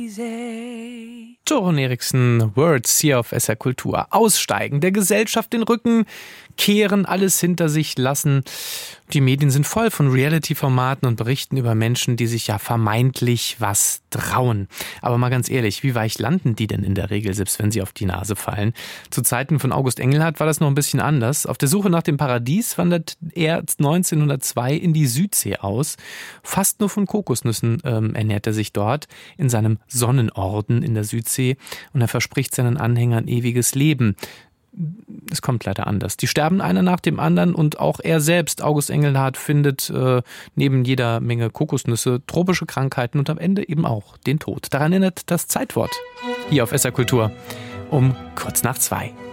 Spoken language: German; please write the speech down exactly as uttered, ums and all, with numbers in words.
Torun Eriksen, Words hier auf S R Kultur. Aussteigen, der Gesellschaft den Rücken kehren, alles hinter sich lassen. Die Medien sind voll von Reality-Formaten und Berichten über Menschen, die sich ja vermeintlich was trauen. Aber mal ganz ehrlich, wie weich landen die denn in der Regel, selbst wenn sie auf die Nase fallen? Zu Zeiten von August Engelhardt war das noch ein bisschen anders. Auf der Suche nach dem Paradies wandert er neunzehnhundertzwei in die Südsee aus. Fast nur von Kokosnüssen ähm, ernährt er sich dort in seinem Sonnenorden in der Südsee und er verspricht seinen Anhängern ewiges Leben. Es kommt leider anders. Die sterben einer nach dem anderen und auch er selbst, August Engelhardt, findet äh, neben jeder Menge Kokosnüsse tropische Krankheiten und am Ende eben auch den Tod. Daran erinnert das Zeitwort hier auf S R Kultur um kurz nach zwei.